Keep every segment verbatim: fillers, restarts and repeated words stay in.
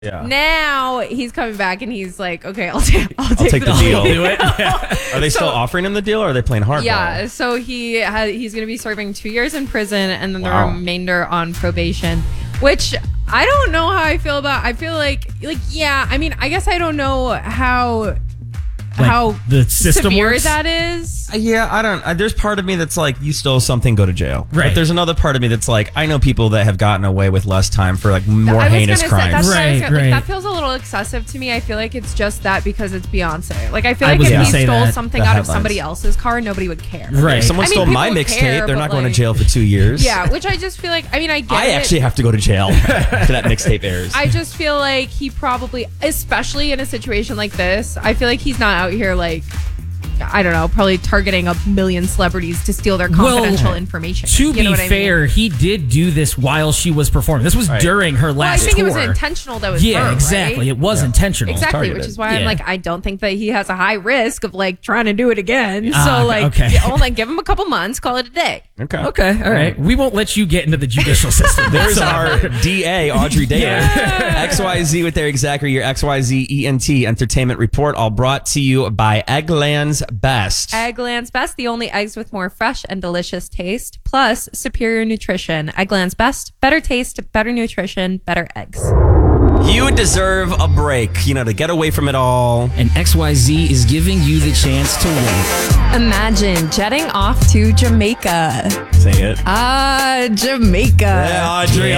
Yeah. Now he's coming back and he's like, okay, I'll take, I'll take, I'll take the, the deal. deal. Yeah. Are they still So- offering him the deal, or are they playing hardball? Yeah, so he ha- he's going to be serving two years in prison and then Wow. the remainder on probation, which I don't know how I feel about. I feel like, like, yeah, I mean, I guess I don't know how Like how the system severe works? that is. Yeah, I don't. I, there's part of me that's like, you stole something, go to jail. Right. But there's another part of me that's like, I know people that have gotten away with less time for like more I was heinous gonna say, crimes. that's what I was Right, gonna- like, right. that feels a little excessive to me. I feel like it's just that because it's Beyonce. Like I feel I like was if gonna he say stole that. something The out of headlines. somebody else's car, nobody would care. Right. If someone I mean, stole my people mixtape, care, they're but, not going to like- jail for two years. Yeah, which I just feel like. I mean, I get I it. actually have to go to jail to that mixtape airs. I just feel like he probably, especially in a situation like this, I feel like he's not out here like, I don't know, probably targeting a million celebrities to steal their confidential Well, information. To You be know what I mean? fair, he did do this while she was performing. This was Right. during her Well, I last think tour. it was intentional that was yeah, her, exactly. right? It was Yeah. intentional. Exactly, targeted. which is why I'm Yeah. like, I don't think that he has a high risk of like trying to do it again. Ah, so like, okay. yeah, oh, like give him a couple months, call it a day. okay. Okay, all right. We won't let you get into the judicial system. There's So- our D A, Audrey Daly. Yeah. X Y Z with Eric Zachary, your X Y Z E N T Entertainment Report, all brought to you by Eggland's Best. Eggland's Best, the only eggs with more fresh and delicious taste, plus superior nutrition. Eggland's Best, better taste, better nutrition, better eggs. You deserve a break, you know, to get away from it all. And X Y Z is giving you the chance to win. Imagine jetting off to Jamaica. Say it. Ah, Jamaica. Yeah, Audrey.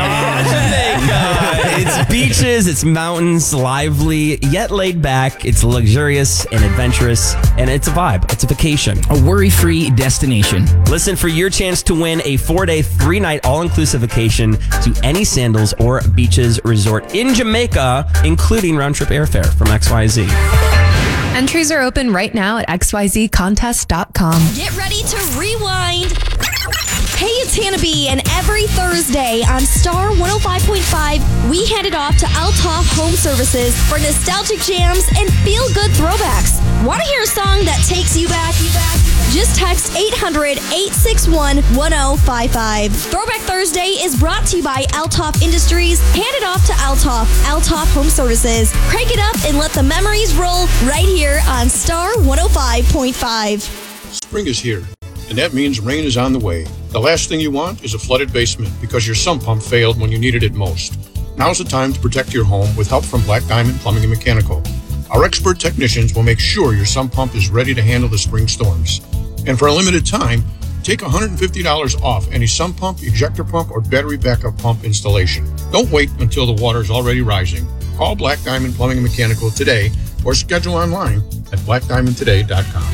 Ah, Jamaica. It's beaches, it's mountains, lively, yet laid back. It's luxurious and adventurous, and it's a vibe. It's a vacation. A worry-free destination. Listen for your chance to win a four-day, three-night all-inclusive vacation to any Sandals or Beaches resort in Jamaica, including round-trip airfare from X Y Z. Entries are open right now at x y z contest dot com. Get ready to rewind. Hey, it's Hannah B, and every Thursday on Star one oh five point five, we hand it off to Althoff Home Services for nostalgic jams and feel-good throwbacks. Want to hear a song that takes you back? You back? Just text eight hundred, eight six one, one oh five five. Throwback Thursday is brought to you by Althoff Industries. Hand it off to Althoff, Althoff Home Services. Crank it up and let the memories roll right here on Star one oh five point five. Spring is here, and that means rain is on the way. The last thing you want is a flooded basement because your sump pump failed when you needed it most. Now's the time to protect your home with help from Black Diamond Plumbing and Mechanical. Our expert technicians will make sure your sump pump is ready to handle the spring storms. And for a limited time, take one hundred fifty dollars off any sump pump, ejector pump, or battery backup pump installation. Don't wait until the water is already rising. Call Black Diamond Plumbing and Mechanical today or schedule online at black diamond today dot com.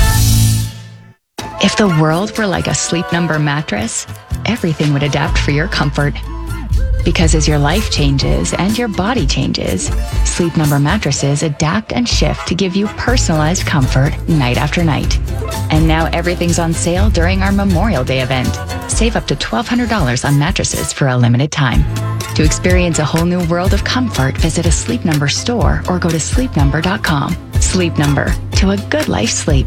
If the world were like a Sleep Number mattress, everything would adapt for your comfort. Because as your life changes and your body changes, Sleep Number mattresses adapt and shift to give you personalized comfort night after night. And now everything's on sale during our Memorial Day event. Save up to twelve hundred dollars on mattresses for a limited time. To experience a whole new world of comfort, visit a Sleep Number store or go to sleep number dot com. Sleep Number, to a good life sleep.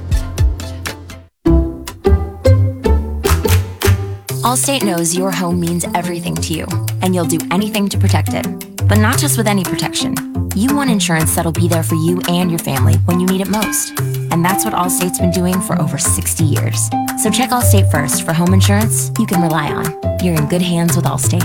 Allstate knows your home means everything to you, and you'll do anything to protect it. But not just with any protection. You want insurance that'll be there for you and your family when you need it most. And that's what Allstate's been doing for over sixty years. So check Allstate first for home insurance you can rely on. You're in good hands with Allstate.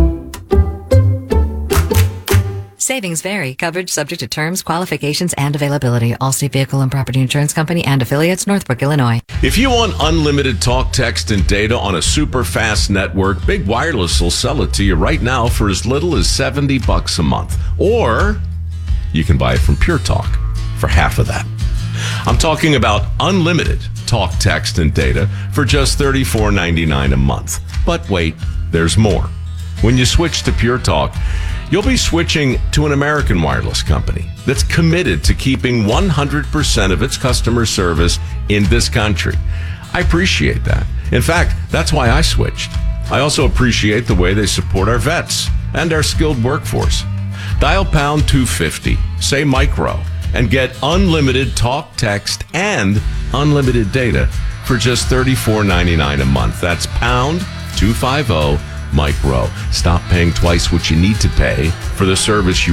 Savings vary. Coverage subject to terms, qualifications, and availability. Allstate Vehicle and Property Insurance Company and affiliates, Northbrook, Illinois. If you want unlimited talk, text, and data on a super fast network, Big Wireless will sell it to you right now for as little as seventy bucks a month. Or you can buy it from Pure Talk for half of that. I'm talking about unlimited talk, text, and data for just thirty-four ninety-nine a month. But wait, there's more. When you switch to Pure Talk, you'll be switching to an American wireless company that's committed to keeping one hundred percent of its customer service in this country. I appreciate that. In fact, that's why I switched. I also appreciate the way they support our vets and our skilled workforce. Dial pound two fifty, say micro, and get unlimited talk, text, and unlimited data for just thirty-four ninety-nine a month. That's pound two fifty, Mike Rowe. Stop paying twice what you need to pay for the service you